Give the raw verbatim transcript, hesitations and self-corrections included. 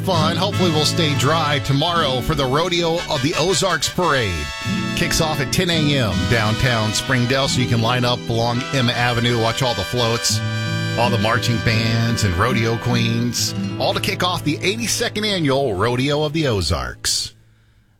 Fun. Hopefully we'll stay dry tomorrow for the Rodeo of the Ozarks Parade. Kicks off at ten a.m. downtown Springdale, so you can line up along Emma Avenue, watch all the floats, all the marching bands and rodeo queens, all to kick off the eighty-second annual Rodeo of the Ozarks.